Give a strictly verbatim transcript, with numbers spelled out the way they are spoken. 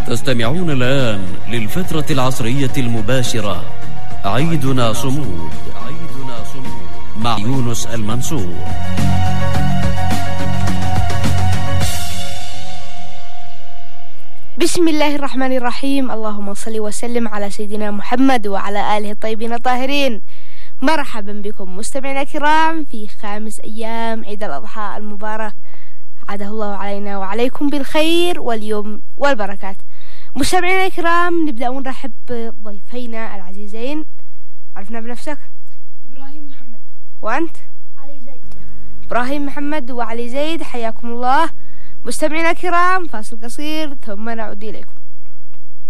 تستمعون الآن للفترة العصرية المباشرة عيدنا صمود عيدنا صمود مع يونس المنصور. بسم الله الرحمن الرحيم. اللهم صل وسلم على سيدنا محمد وعلى آله الطيبين الطاهرين. مرحبا بكم مستمعينا الكرام في خامس أيام عيد الأضحى المبارك، عاده الله علينا وعليكم بالخير واليوم والبركات. مستمعينا الكرام، نبدأ ونرحب بضيفينا العزيزين. عرفنا بنفسك؟ إبراهيم محمد. وأنت؟ علي زيد. إبراهيم محمد وعلي زيد، حياكم الله. مستمعينا الكرام، فاصل قصير ثم نعود إليكم.